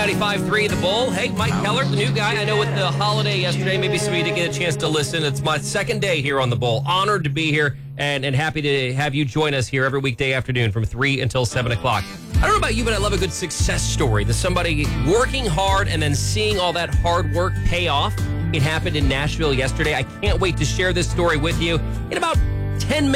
B95.3 The Bull. Hey, Mike Keller, the new guy. I know with the holiday yesterday, maybe some of you didn't get a chance to listen. It's my second day here on The Bull. Honored to be here and happy to have you join us here every weekday afternoon from 3 until 7 o'clock. I don't know about you, but I love a good success story. There's somebody working hard and then seeing all that hard work pay off. It happened in Nashville yesterday. I can't wait to share this story with you in about 10 minutes.